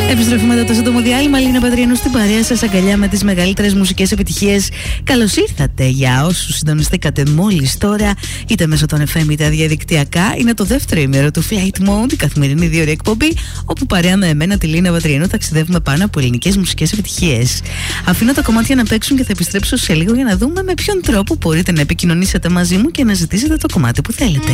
Επιστροφή μετά το σύντομο διάλειμμα. Λίνα Πατριανού στην παρέα σας, αγκαλιά με τις μεγαλύτερες μουσικές επιτυχίες. Καλώς ήρθατε για όσους συντονιστήκατε μόλις τώρα, είτε μέσω των FM είτε διαδικτυακά. Είναι το δεύτερο ημέρο του Flight Mode, η καθημερινή 2 ώρη εκπομπή, όπου παρέα με εμένα, τη Λίνα Πατριανού, ταξιδεύουμε πάνω από ελληνικές μουσικές επιτυχίες. Αφήνω τα κομμάτια να παίξουν και θα επιστρέψω σε λίγο για να δούμε με ποιον τρόπο μπορείτε να επικοινωνήσετε μαζί μου και να ζητήσετε το κομμάτι που θέλετε.